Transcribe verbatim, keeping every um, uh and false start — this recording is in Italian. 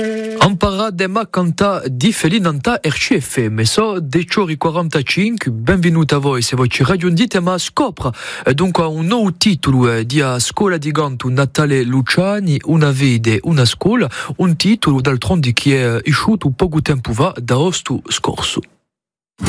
Ampara dema canta di Felinanta R C F M, so Deciori quarantacinque, benvenuti a voi se voi ci raggiungete, ma scopra dunque un nuovo titolo di Scuola di Canto Natale Luciani, una vede, una scuola, un titolo d'altronde che è uscito poco tempo fa da Ostu scorso.